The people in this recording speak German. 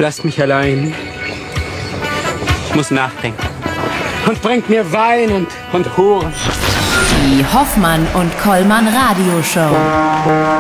Lasst mich allein. Ich muss nachdenken. Und bringt mir Wein und Huren. Die Hoffmann und Kollmann Radioshow.